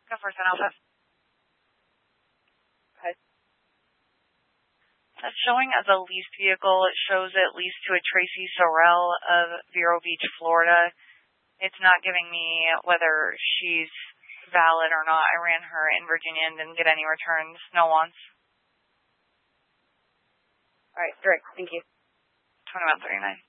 Go for it, Alpha. Okay. That's showing as a leased vehicle. It shows it leased to a Tracy Sorrell of Vero Beach, Florida. It's not giving me whether she's valid or not. I ran her in Virginia and didn't get any returns. No wants. All right, direct. Thank you. 2139.